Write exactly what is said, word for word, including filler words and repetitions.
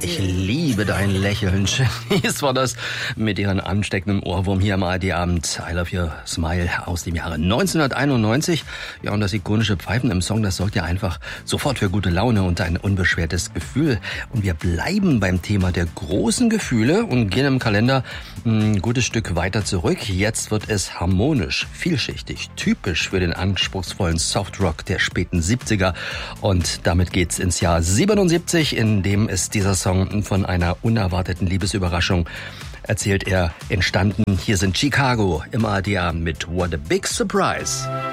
Ich liebe dein Lächeln. Genies war das mit ihren ansteckenden Ohrwurm hier am A R D-Abend. I Love Your Smile aus dem Jahre neunzehnhunderteinundneunzig. Ja, und das ikonische Pfeifen im Song, das sorgt ja einfach sofort für gute Laune und ein unbeschwertes Gefühl. Und wir bleiben beim Thema der großen Gefühle und gehen im Kalender ein gutes Stück weiter zurück. Jetzt wird es harmonisch, vielschichtig, typisch für den anspruchsvollen Softrock der späten siebziger. Und damit geht's ins Jahr siebenundsiebzig, in dem ist dieser Song von einer unerwarteten Liebesüberraschung erzählt er, entstanden. Hier sind Chicago im A R D mit What a Big Surprise.